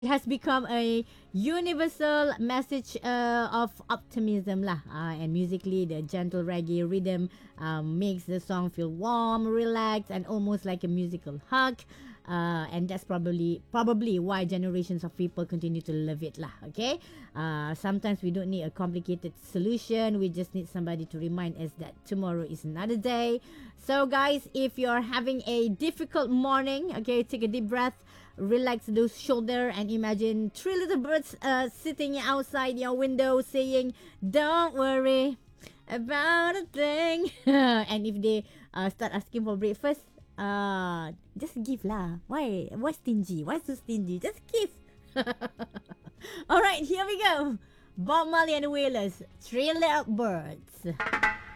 It has become a universal message of optimism lah. And musically, the gentle reggae rhythm makes the song feel warm, relaxed, and almost like a musical hug. And that's probably why generations of people continue to love it lah. Okay, sometimes we don't need a complicated solution. We just need somebody to remind us that tomorrow is another day. So guys, if you're having a difficult morning, okay, take a deep breath, relax those shoulder, and imagine three little birds sitting outside your window saying, "Don't worry about a thing." And if they start asking for breakfast, just give lah. Why stingy? Why so stingy? Just give. All right, here we go. Bob Marley and the Wailers, Three Little Birds.